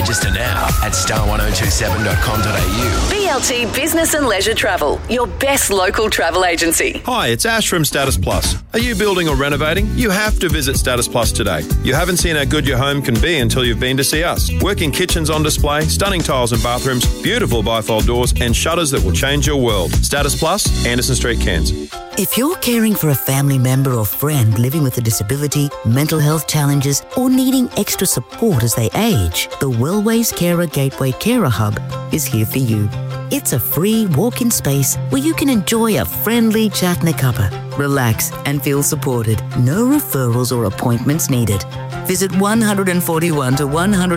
Register now at star1027.com.au. BLT Business and Leisure Travel, your best local travel agency. Hi, it's Ash from Status Plus. Are you building or renovating? You have to visit Status Plus today. You haven't seen how good your home can be until you've been to see us. Working kitchens on display, stunning tiles and bathrooms, beautiful bifold doors and shutters that will change your world. Status Plus, Anderson Street, Cairns. If you're caring for a family member or friend living with a disability, mental health challenges, or needing extra support as they age, the Wellways Carer Gateway Carer Hub is here for you. It's a free walk-in space where you can enjoy a friendly chat and a cuppa, relax and feel supported. No referrals or appointments needed. Visit 141 to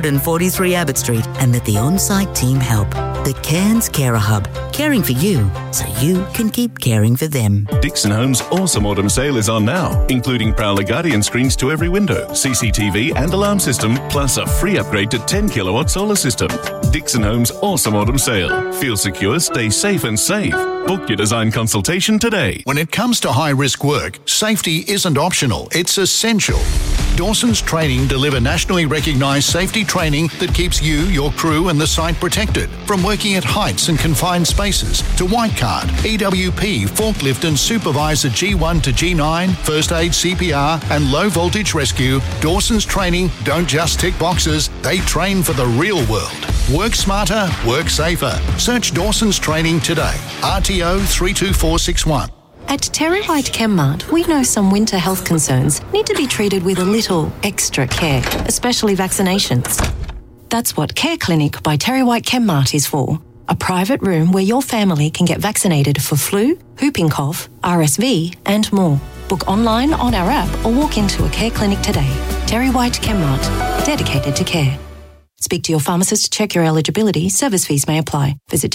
143 Abbott Street and let the on-site team help. The Cairns Carer Hub, caring for you so you can keep caring for them. Dixon Homes' awesome autumn sale is on now, including Prowler Guardian screens to every window, CCTV and alarm system, plus a free upgrade to 10 kilowatt solar system. Dixon Homes' awesome autumn sale. Feel secure, stay safe and save. Book your design consultation today. When it comes to high-risk work, safety isn't optional, it's essential. Dawson's Training deliver nationally recognised safety training that keeps you, your crew and the site protected. From working at heights and confined spaces to white card, EWP, forklift and supervisor G1 to G9, first aid, CPR and low voltage rescue, Dawson's Training don't just tick boxes, they train for the real world. Work smarter, work safer. Search Dawson's Training today. RTO 32461. At Terry White Chemmart, we know some winter health concerns need to be treated with a little extra care, especially vaccinations. That's what Care Clinic by Terry White Chemmart is for. A private room where your family can get vaccinated for flu, whooping cough, RSV and more. Book online on our app or walk into a care clinic today. Terry White Chemmart, dedicated to care. Speak to your pharmacist to check your eligibility. Service fees may apply. Visit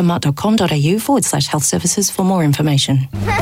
terrywhitechemmart.com.au/health services for more information.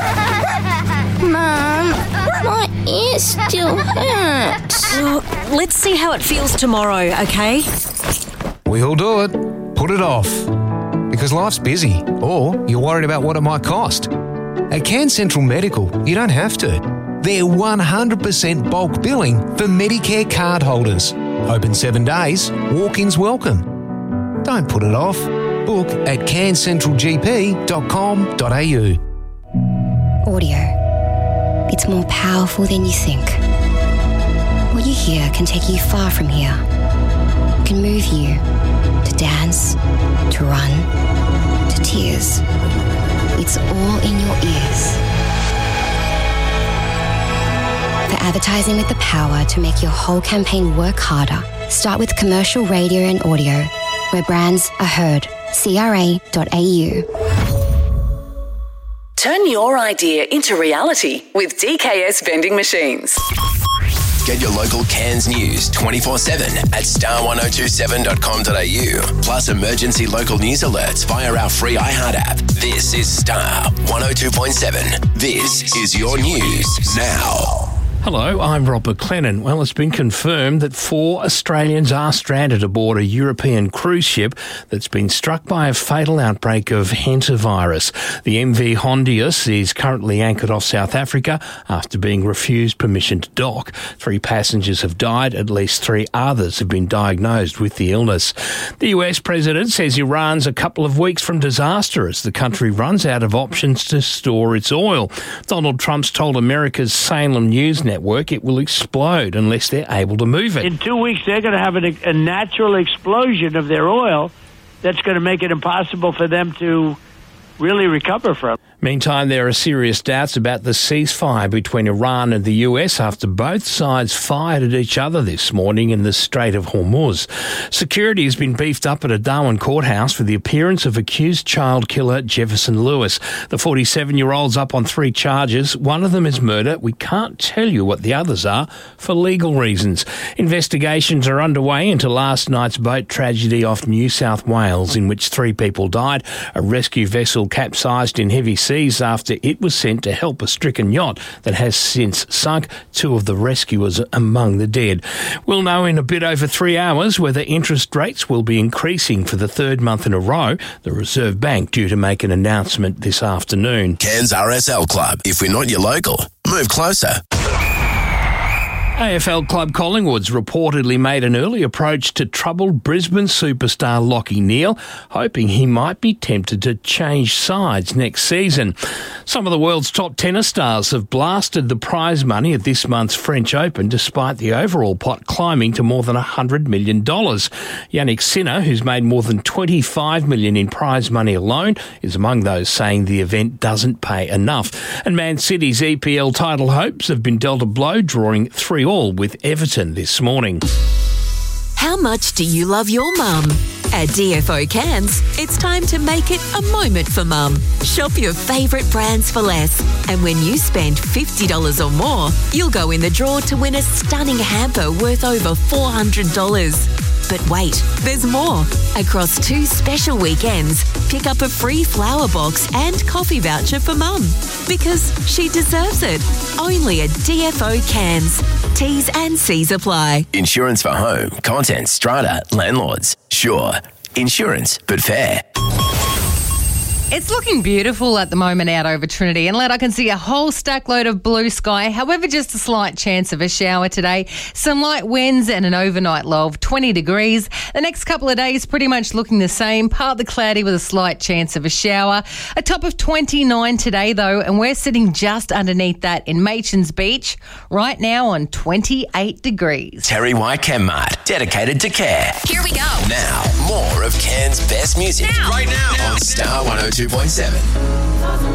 Mum, my ear still hurts. Let's see how it feels tomorrow, okay? We'll do it. Put it off. Because life's busy, or you're worried about what it might cost. At Cairns Central Medical, you don't have to. They're 100% bulk billing for Medicare card holders. Open 7 days, walk-ins welcome. Don't put it off. Book at cairnscentralgp.com.au. Audio. It's more powerful than you think. What you hear can take you far from here. It can move you to dance, to run, to tears. It's all in your ears. For advertising with the power to make your whole campaign work harder, start with commercial radio and audio, where brands are heard. CRA.au. Turn your idea into reality with DKS Vending Machines. Get your local Cairns news 24/7 at star1027.com.au. Plus emergency local news alerts via our free iHeart app. This is Star 102.7. This is your news now. Hello, I'm Rob McLennan. Well, it's been confirmed that 4 Australians are stranded aboard a European cruise ship that's been struck by a fatal outbreak of hantavirus. The MV Hondius is currently anchored off South Africa after being refused permission to dock. 3 passengers have died. At least 3 others have been diagnosed with the illness. The US president says Iran's a couple of weeks from disaster as the country runs out of options to store its oil. Donald Trump's told America's Salem News Network it will explode unless they're able to move it. In 2 weeks, they're going to have a natural explosion of their oil that's going to make it impossible for them to really recover from. Meantime, there are serious doubts about the ceasefire between Iran and the US after both sides fired at each other this morning in the Strait of Hormuz. Security has been beefed up at a Darwin courthouse for the appearance of accused child killer Jefferson Lewis. The 47-year-old's up on 3 charges. One of them is murder. We can't tell you what the others are for legal reasons. Investigations are underway into last night's boat tragedy off New South Wales in which 3 people died. A rescue vessel capsized in heavy seas after it was sent to help a stricken yacht that has since sunk. 2 of the rescuers among the dead. We'll know in a bit over 3 hours whether interest rates will be increasing for the 3rd month in a row. The Reserve Bank due to make an announcement this afternoon. Cairns RSL Club. If we're not your local, move closer. AFL club Collingwood's reportedly made an early approach to troubled Brisbane superstar Lachie Neale, hoping he might be tempted to change sides next season. Some of the world's top tennis stars have blasted the prize money at this month's French Open, despite the overall pot climbing to more than $100 million. Yannick Sinner, who's made more than $25 million in prize money alone, is among those saying the event doesn't pay enough. And Man City's EPL title hopes have been dealt a blow, drawing 3-3 with Everton this morning. How much do you love your mum? At DFO Cans, it's time to make it a moment for mum. Shop your favourite brands for less. And when you spend $50 or more, you'll go in the draw to win a stunning hamper worth over $400. But wait, there's more. Across 2 special weekends, pick up a free flower box and coffee voucher for mum. Because she deserves it. Only at DFO Cans. T's and C's apply. Insurance for home, contents, strata, landlords. Sure. Insurance, but fair. It's looking beautiful at the moment out over Trinity Inlet. I can see a whole stack load of blue sky. However, just a slight chance of a shower today. Some light winds and an overnight low of 20 degrees. The next couple of days pretty much looking the same. Partly cloudy with a slight chance of a shower. A top of 29 today though, and we're sitting just underneath that in Machan's Beach. Right now on 28 degrees. Terry White Chemmart, dedicated to care. Here we go. Now, more of Cairns' best music. Now. Right now on Star 102.7.